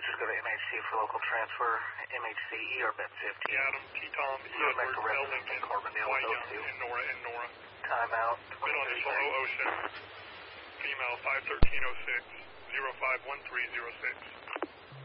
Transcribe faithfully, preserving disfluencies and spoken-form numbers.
just go to M H C for local transfer. M H C E R bet fifteen. Adam, T-Tom, E. Edward, Ellington, White Young, and Nora, and Nora. Timeout. Been on initial oh oh seven. Female five thirteen oh six, zero five one three zero six.